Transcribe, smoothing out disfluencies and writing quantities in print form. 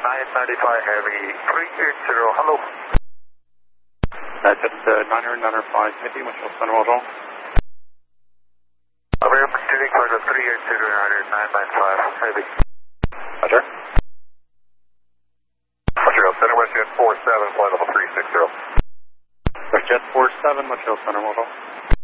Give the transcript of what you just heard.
995 Heavy 380, hello. That's at 995 Heavy, Winchell Center Model. We're proceeding for the 380 995 Heavy. Roger. Montreal Center, WestJet 47, flight level 360. WestJet 47, Montreal Center Model.